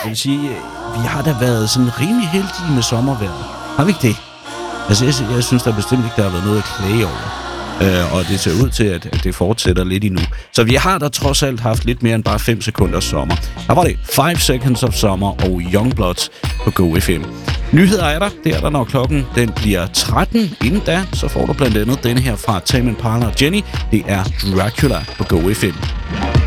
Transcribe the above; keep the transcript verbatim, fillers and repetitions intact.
Jeg vil sige, vi har da været sådan rimelig heldige med sommervejret. Har vi ikke det? Altså, jeg, jeg synes da bestemt ikke, der har været noget at klage over. Uh, og det ser ud til, at, at det fortsætter lidt endnu. Så vi har da trods alt haft lidt mere end bare fem sekunder sommer. Her var det five Seconds of Summer og Youngbloods på Go F M. Nyheder er der. Det er der, når klokken den bliver tretten. Inden da, så får du blandt andet denne her fra Tame Impala og Jenny. Det er Dracula på Go F M.